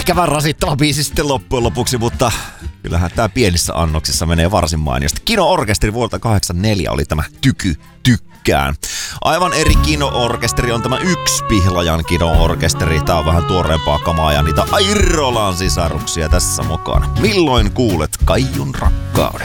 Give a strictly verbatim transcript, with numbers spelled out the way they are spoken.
ikävän rasittava biisi sitten loppujen lopuksi, mutta kyllähän tää pienissä annoksissa menee varsin mainiosti. Kino-orkesteri vuodelta kahdeksankymmentäneljä oli tämä Tyky tykkään. Aivan eri Kino-orkesteri on tämä Yksi Pihlajan Kino-orkesteri. Tää on vähän tuoreempaa kamaa ja niitä Airolan sisaruksia tässä mukana. Milloin kuulet Kaijun rakkauden?